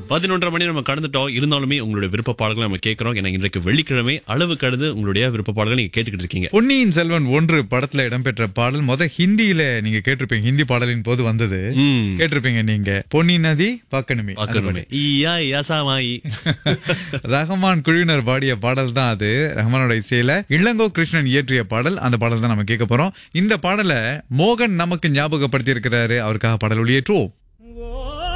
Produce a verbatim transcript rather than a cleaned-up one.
பதினொன்றரை மணி நம்ம கடந்துட்டோம். இருந்தாலுமே உங்களுடைய விருப்ப பாடல்களை நம்ம கேட்கிறோம். ஏன்னா இன்றைக்கு வெள்ளிக்கிழமை அளவு கடந்து உங்களுடைய விருப்ப பாடல்களை நீங்க கேட்டுக்கிட்டு இருக்கீங்க. பொன்னியின் செல்வன் ஒன்று படத்துல இடம்பெற்ற பாடல் முத ஹிந்தியில நீங்க கேட்டிருப்பீங்க. ஹிந்தி பாடலின் போது வந்தது கேட்டிருப்பீங்க நீங்க. பொன்னி நதி பார்க்கணுமே பார்க்கணுமே ஈயா யாசாமாயி. ரஹ்மான் குழுவினர் பாடிய பாடல் தான் அது. ரஹ்மானோட இசையில இளங்கோ கிருஷ்ணன் இயற்றிய பாடல். அந்த பாடல் தான் நம்ம கேட்க போறோம். இந்த பாடலை மோகன் நமக்கு ஞாபகப்படுத்தி இருக்கிறாரு. அவருக்காக பாடல் ஒளியேற்றுவோம்.